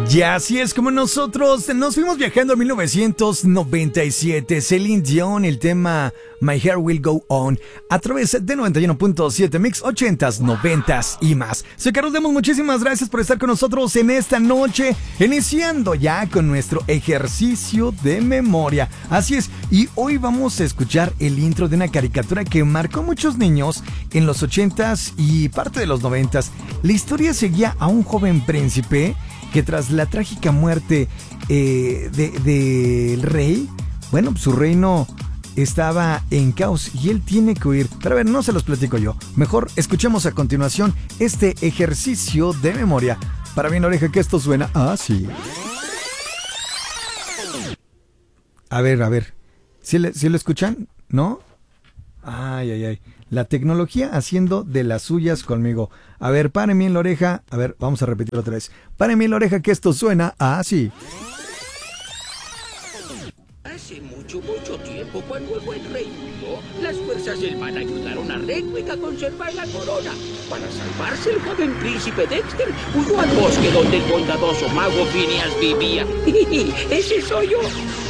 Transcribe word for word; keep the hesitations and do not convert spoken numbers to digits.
Y así es como nosotros nos fuimos viajando a mil novecientos noventa y siete. Celine Dion, el tema My Hair Will Go On, a través de noventa y uno punto siete Mix, ochentas, noventas y más. Soy Carlos Demos, muchísimas gracias por estar con nosotros en esta noche, iniciando ya con nuestro ejercicio de memoria. Así es, y hoy vamos a escuchar el intro de una caricatura que marcó a muchos niños en los ochentas y parte de los noventas. La historia seguía a un joven príncipe que tras la trágica muerte eh, del de, de rey, bueno, su reino estaba en caos y él tiene que huir. Pero a ver, no se los platico yo. Mejor escuchemos a continuación este ejercicio de memoria. Para bien oreja que esto suena así. A ver, a ver. ¿Sí, le, ¿sí lo escuchan? ¿No? Ay, ay, ay. La tecnología haciendo de las suyas conmigo. A ver, párenme en la oreja. A ver, vamos a repetir otra vez. Párenme en la oreja que esto suena así. Hace mucho, mucho tiempo, cuando el buen rey murió, las fuerzas del mal ayudaron a Redwig a conservar la corona. Para salvarse, el joven príncipe Dexter huyó al bosque donde el bondadoso mago Phineas vivía. ¡Ese soy yo!